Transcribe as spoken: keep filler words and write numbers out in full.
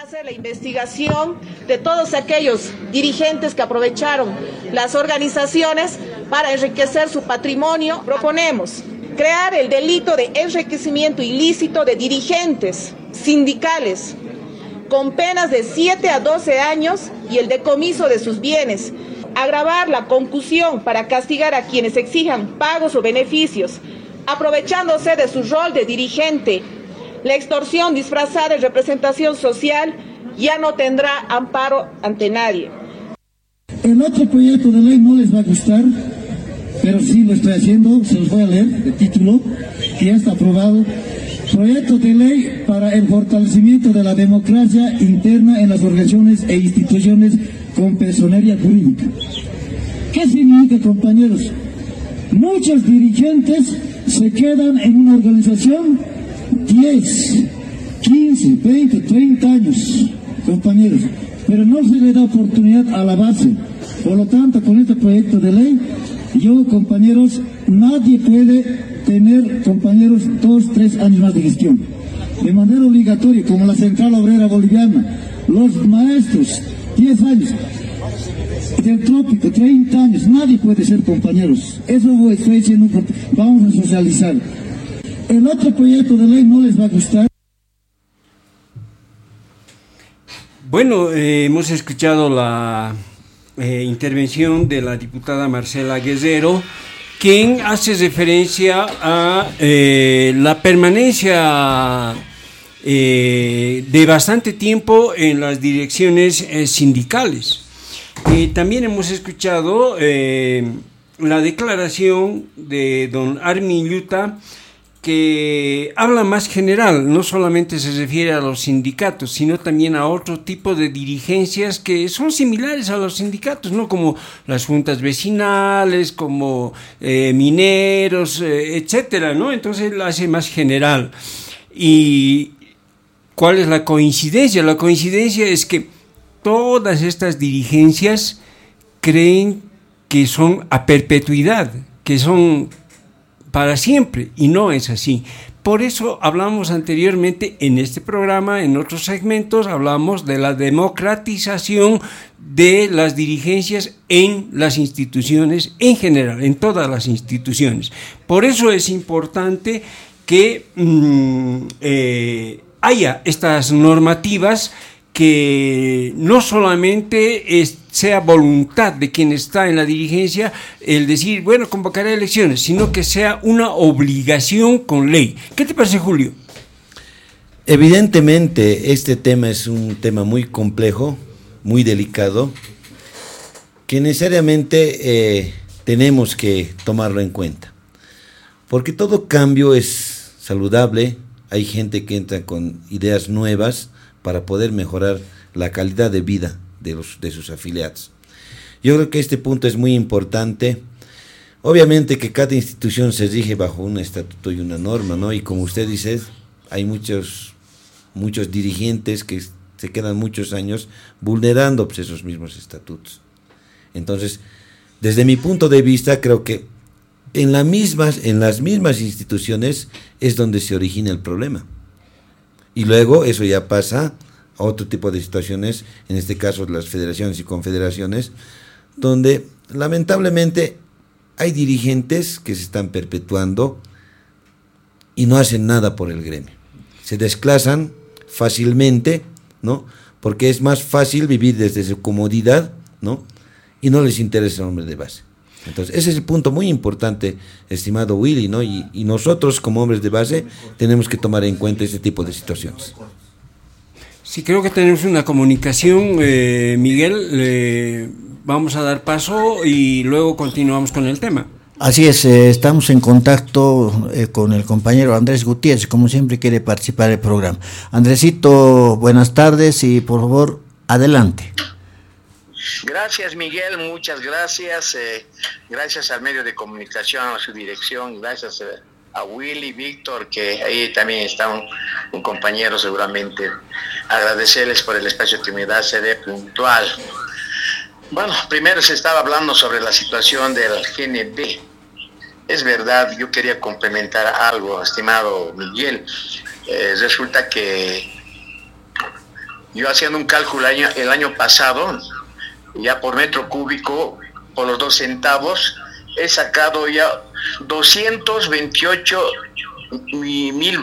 hacer la investigación de todos aquellos dirigentes que aprovecharon las organizaciones para enriquecer su patrimonio. Proponemos crear el delito de enriquecimiento ilícito de dirigentes sindicales con penas de siete a doce años y el decomiso de sus bienes. Agravar la concusión para castigar a quienes exijan pagos o beneficios, aprovechándose de su rol de dirigente. La extorsión disfrazada de representación social ya no tendrá amparo ante nadie. El otro proyecto de ley no les va a gustar, pero sí lo estoy haciendo, se los voy a leer, el título, que ya está aprobado. Proyecto de ley para el fortalecimiento de la democracia interna en las organizaciones e instituciones con personería jurídica. ¿Qué significa, compañeros? Muchos dirigentes se quedan en una organización diez, quince, veinte, treinta años, compañeros, pero no se le da oportunidad a la base. Por lo tanto, con este proyecto de ley, yo, compañeros, nadie puede tener, compañeros, dos, tres años más de gestión. De manera obligatoria, como la Central Obrera Boliviana, los maestros, diez años. Del trópico, treinta años, nadie puede ser, compañeros. Eso estoy diciendo, vamos a socializar. El otro proyecto de ley no les va a gustar. Bueno, eh, hemos escuchado la eh, intervención de la diputada Marcela Guerrero, quien hace referencia a eh, la permanencia eh, de bastante tiempo en las direcciones eh, sindicales. Eh, también hemos escuchado eh, la declaración de don Armin Lluta, que habla más general, no solamente se refiere a los sindicatos, sino también a otro tipo de dirigencias que son similares a los sindicatos, ¿no? Como las juntas vecinales, como eh, mineros, eh, etcétera, ¿no? Entonces la hace más general. ¿Y cuál es la coincidencia? La coincidencia es que todas estas dirigencias creen que son a perpetuidad, que son para siempre, y no es así. Por eso hablamos anteriormente en este programa, en otros segmentos, hablamos de la democratización de las dirigencias en las instituciones en general, en todas las instituciones. Por eso es importante que mmm, eh, haya estas normativas, que no solamente es, sea voluntad de quien está en la dirigencia el decir, bueno, convocaré elecciones, sino que sea una obligación con ley. ¿Qué te parece, Julio? Evidentemente, este tema es un tema muy complejo, muy delicado, que necesariamente eh, tenemos que tomarlo en cuenta. Porque todo cambio es saludable, hay gente que entra con ideas nuevas para poder mejorar la calidad de vida de, los, de sus afiliados. Yo creo que este punto es muy importante. Obviamente que cada institución se rige bajo un estatuto y una norma, ¿no? Y como usted dice, hay muchos, muchos dirigentes que se quedan muchos años vulnerando pues, esos mismos estatutos. Entonces, desde mi punto de vista, creo que en, la mismas, en las mismas instituciones es donde se origina el problema. Y luego eso ya pasa a otro tipo de situaciones, en este caso las federaciones y confederaciones, donde lamentablemente hay dirigentes que se están perpetuando y no hacen nada por el gremio. Se desclasan fácilmente, ¿no? Porque es más fácil vivir desde su comodidad, ¿no? Y no les interesa el hombre de base. Entonces, ese es el punto muy importante, estimado Willy, ¿no? Y, y nosotros, como hombres de base, tenemos que tomar en cuenta este tipo de situaciones. Sí, creo que tenemos una comunicación, eh, Miguel. Eh, vamos a dar paso y luego continuamos con el tema. Así es, eh, estamos en contacto eh, con el compañero Andrés Gutiérrez, como siempre quiere participar del programa. Andresito, buenas tardes y por favor, adelante. Gracias, Miguel, muchas gracias. Eh, gracias al medio de comunicación, a su dirección, gracias eh, a Willy, Víctor, que ahí también está un, un compañero seguramente. Agradecerles por el espacio que me da, seré puntual. Bueno, primero se estaba hablando sobre la situación del G N B. Es verdad, yo quería complementar algo, estimado Miguel. Eh, resulta que yo haciendo un cálculo el año, el año pasado, ya por metro cúbico, por los dos centavos, he sacado ya doscientos veintiocho mil